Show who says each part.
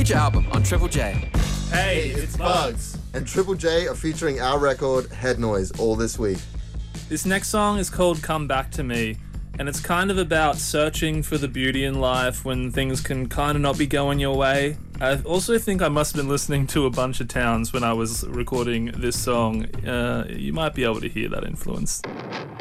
Speaker 1: Future album on Triple J.
Speaker 2: Hey, it's Bugs.
Speaker 3: And Triple J are featuring our record, Head Noise, all this week.
Speaker 2: This next song is called Come Back to Me, and it's kind of about searching for the beauty in life when things can kind of not be going your way. I also think I must have been listening to A Bunch of Towns when I was recording this song. You might be able to hear that influence.